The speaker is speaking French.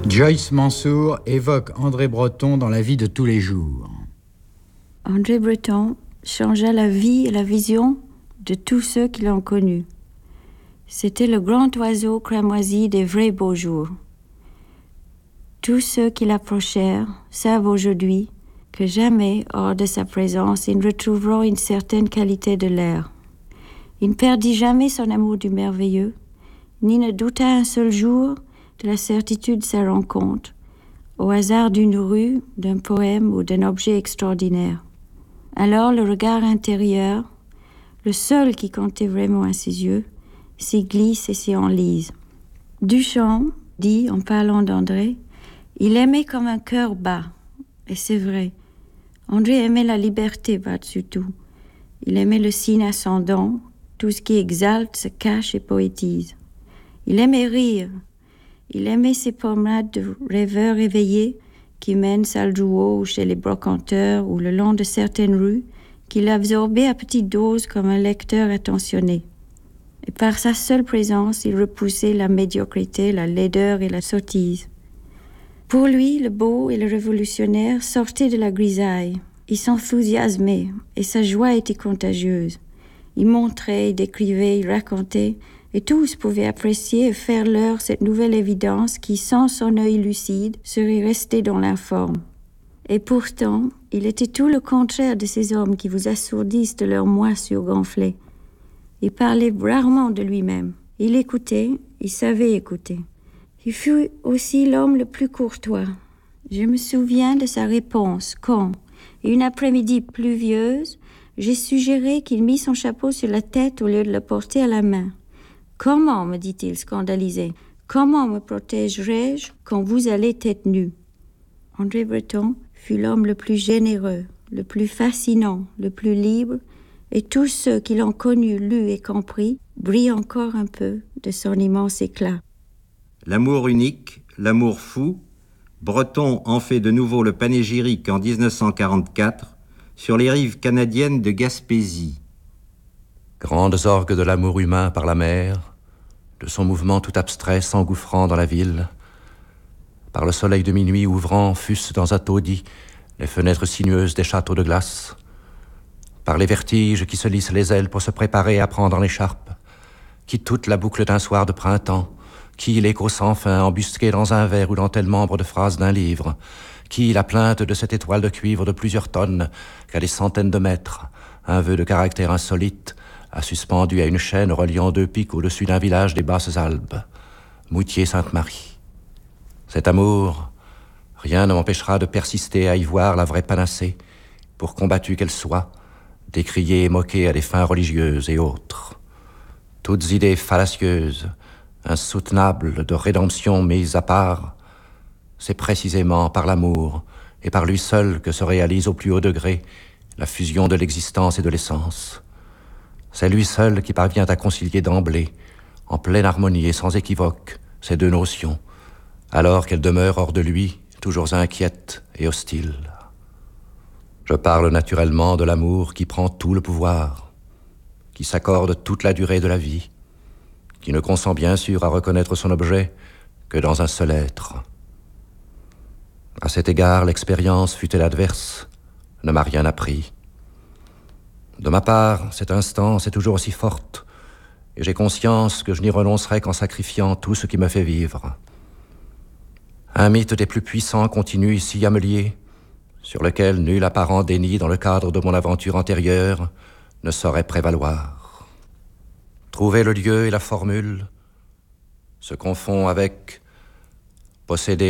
Joyce Mansour évoque André Breton dans la vie de tous les jours. André Breton changea la vie et la vision de tous ceux qui l'ont connu. C'était le grand oiseau cramoisi des vrais beaux jours. Tous ceux qui l'approchèrent savent aujourd'hui que jamais, hors de sa présence, ils retrouveront une certaine qualité de l'air. Il ne perdit jamais son amour du merveilleux, ni ne douta un seul jour de la certitude de sa rencontre, au hasard d'une rue, d'un poème ou d'un objet extraordinaire. Alors le regard intérieur, le seul qui comptait vraiment à ses yeux, s'y glisse et s'y enlise. Duchamp dit, en parlant d'André, il aimait comme un cœur bat, et c'est vrai. André aimait la liberté par-dessus tout. Il aimait le signe ascendant, tout ce qui exalte, se cache et poétise. Il aimait rire. Il aimait ces promenades de rêveurs éveillés qui mènent salle Drouot ou chez les brocanteurs ou le long de certaines rues qu'il absorbait à petite dose comme un lecteur attentionné. Et par sa seule présence, il repoussait la médiocrité, la laideur et la sottise. Pour lui, le beau et le révolutionnaire sortaient de la grisaille. Il s'enthousiasmait et sa joie était contagieuse. Il montrait, il décrivait, il racontait, et tous pouvaient apprécier et faire leur cette nouvelle évidence qui, sans son œil lucide, serait restée dans l'informe. Et pourtant, il était tout le contraire de ces hommes qui vous assourdissent de leur moi surgonflé. Il parlait rarement de lui-même. Il écoutait, il savait écouter. Il fut aussi l'homme le plus courtois. Je me souviens de sa réponse quand, une après-midi pluvieuse, j'ai suggéré qu'il mît son chapeau sur la tête au lieu de le porter à la main. « Comment, me dit-il scandalisé, comment me protégerai-je quand vous allez tête nue ?» André Breton fut l'homme le plus généreux, le plus fascinant, le plus libre, et tous ceux qui l'ont connu, lu et compris brillent encore un peu de son immense éclat. L'amour unique, l'amour fou, Breton en fait de nouveau le panégyrique en 1944 sur les rives canadiennes de Gaspésie. Grandes orgues de l'amour humain par la mer, de son mouvement tout abstrait s'engouffrant dans la ville, par le soleil de minuit ouvrant, fût-ce dans un taudis, les fenêtres sinueuses des châteaux de glace, par les vertiges qui se lissent les ailes pour se préparer à prendre en écharpe, qui toute la boucle d'un soir de printemps, qui l'écho sans fin embusqué dans un vers ou dans tel membre de phrase d'un livre, qui la plainte de cette étoile de cuivre de plusieurs tonnes qu'à des centaines de mètres, un vœu de caractère insolite, a suspendu à une chaîne reliant deux pics au-dessus d'un village des Basses-Alpes, Moutier-Sainte-Marie. Cet amour, rien ne m'empêchera de persister à y voir la vraie panacée, pour combattue qu'elle soit, décriée et moquée à des fins religieuses et autres. Toutes idées fallacieuses, insoutenables de rédemption mises à part, c'est précisément par l'amour et par lui seul que se réalise au plus haut degré la fusion de l'existence et de l'essence. C'est lui seul qui parvient à concilier d'emblée, en pleine harmonie et sans équivoque, ces deux notions, alors qu'elles demeurent hors de lui, toujours inquiètes et hostiles. Je parle naturellement de l'amour qui prend tout le pouvoir, qui s'accorde toute la durée de la vie, qui ne consent bien sûr à reconnaître son objet que dans un seul être. À cet égard, l'expérience, fût-elle adverse, ne m'a rien appris. De ma part, cette instance est toujours aussi forte, et j'ai conscience que je n'y renoncerai qu'en sacrifiant tout ce qui me fait vivre. Un mythe des plus puissants continue ici à me lier, sur lequel nul apparent déni dans le cadre de mon aventure antérieure ne saurait prévaloir. Trouver le lieu et la formule se confond avec posséder